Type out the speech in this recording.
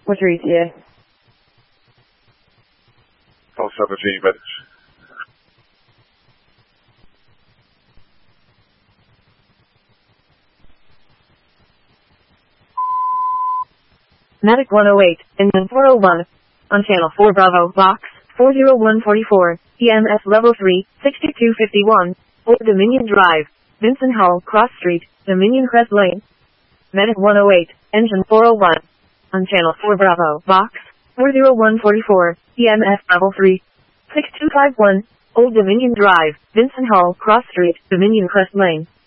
What's your ETA? 17 minutes. Medic 108, engine 401. On channel 4 Bravo, box 40144, EMS level 3, 6251, Old Dominion Drive, Vincent Hall, Cross Street, Dominion Crest Lane. Medic 108, engine 401. On channel 4 Bravo, box 40144, EMS level 3, 6251, Old Dominion Drive, Vincent Hall, Cross Street, Dominion Crest Lane.